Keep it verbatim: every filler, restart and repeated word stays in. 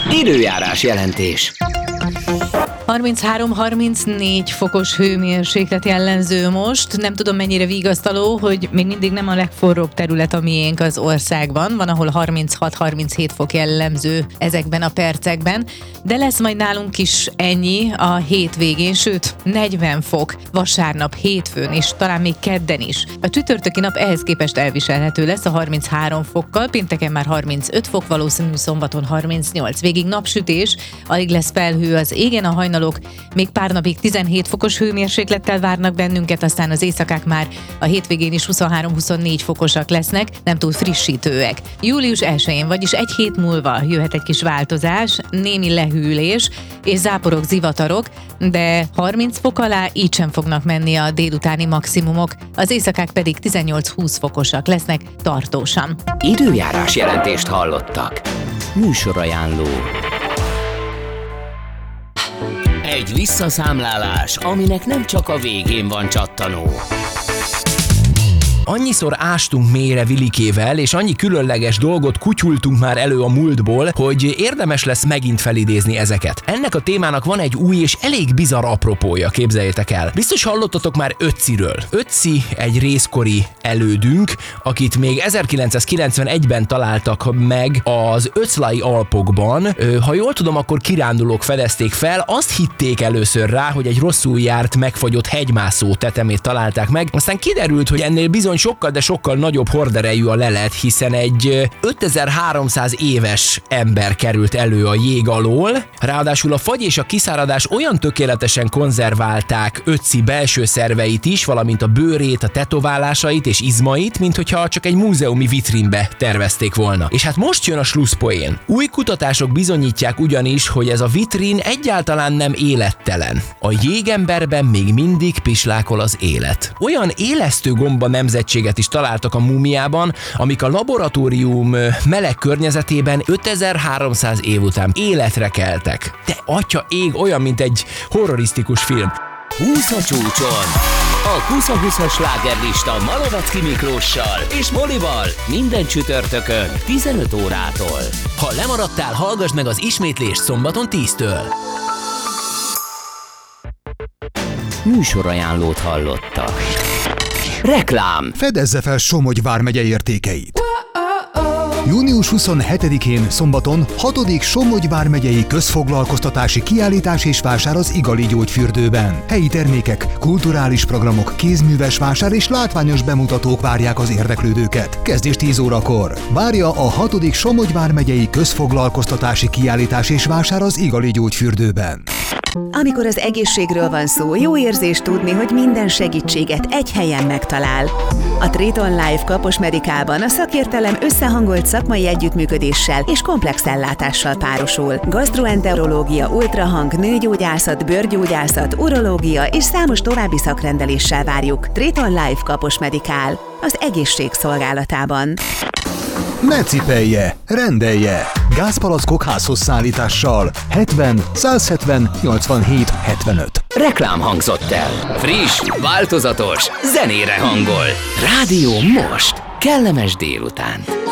Időjárás jelentés. harminchárom-harmincnégy fokos hőmérséklet jellemző most. Nem tudom, mennyire vigasztaló, hogy még mindig nem a legforróbb terület a miénk az országban. Van, ahol harminchat-harminchét fok jellemző ezekben a percekben, de lesz majd nálunk is ennyi a hétvégén, sőt negyven fok vasárnap, hétfőn és talán még kedden is. A csütörtöki nap ehhez képest elviselhető lesz a harminchárom fokkal, pénteken már harmincöt fok, valószínű szombaton harmincnyolc. Végig napsütés, alig lesz felhő az égen, a hajnalok még pár napig tizenhét fokos hőmérséklettel várnak bennünket, aztán az éjszakák már a hétvégén is huszonhárom-huszonnégy fokosak lesznek, nem túl frissítőek. július elsején, vagyis egy hét múlva jöhet egy kis változás, némi lehűlés és záporok, zivatarok, de harminc fok alá így sem fognak menni a délutáni maximumok, az éjszakák pedig tizennyolc-húsz fokosak lesznek tartósan. Időjárás jelentést hallottak. Műsorajánló. Egy visszaszámlálás, aminek nem csak a végén van csattanó. Annyiszor ástunk mélyre Vilikével, és annyi különleges dolgot kutyultunk már elő a múltból, hogy érdemes lesz megint felidézni ezeket. Ennek a témának van egy új és elég bizarr apropója, képzeljétek el. Biztos hallottatok már Ötziről. Ötzi egy részkori elődünk, akit még ezerkilencszázkilencvenegyben találtak meg az Ötzlai Alpokban. Ha jól tudom, akkor kirándulók fedezték fel, azt hitték először rá, hogy egy rosszul járt, megfagyott hegymászó tetemét találták meg. Aztán kiderült, hogy ennél bizony sokkal, de sokkal nagyobb horderejű a lelet, hiszen egy ötezer-háromszáz éves ember került elő a jég alól. Ráadásul a fagy és a kiszáradás olyan tökéletesen konzerválták Ötzi belső szerveit is, valamint a bőrét, a tetoválásait és izmait, mint hogyha csak egy múzeumi vitrínbe tervezték volna. És hát most jön a slusszpoén. Új kutatások bizonyítják ugyanis, hogy ez a vitrín egyáltalán nem élettelen. A jégemberben még mindig pislákol az élet. Olyan élesztő gomba nemzetséget is találtak a múmiában, amik a laboratórium meleg környezetében ötezer-háromszáz év után életre keltek. De atya ég, olyan, mint egy horrorisztikus film. húsz a csúcson. A húsz húszas slágerlista Malovecki Miklóssal és Molival minden csütörtökön tizenöt órától. Ha lemaradtál, hallgass meg az ismétlést szombaton tíztől. Műsorajánlót hallottak. Reklám. Fedezze fel Somogy vármegye értékeit. június huszonhetedikén szombaton hatodik Somogy vármegyei közfoglalkoztatási kiállítás és vásár az Igali Gyógyfürdőben. Helyi termékek, kulturális programok, kézműves vásár és látványos bemutatók várják az érdeklődőket. Kezdés tíz órakor. Várja a hatodik Somogy vármegyei közfoglalkoztatási kiállítás és vásár az Igali Gyógyfürdőben. Amikor az egészségről van szó, jó érzés tudni, hogy minden segítséget egy helyen megtalál. A Triton Life Kapos Medikában a szakértelem összehangolt szakmai együttműködéssel és komplex ellátással párosul. Gastroenterológia, ultrahang, nőgyógyászat, bőrgyógyászat, urológia és számos további szakrendeléssel várjuk. Triton Life Kapos Medikál, az egészség szolgálatában. Ne cipelje, rendelje! Gázpalackok házhoz szállítással hetven százhetven nyolcvanhét hetvenöt. Reklám hangzott el. Friss, változatos, zenére hangol. Rádió most. Kellemes délután.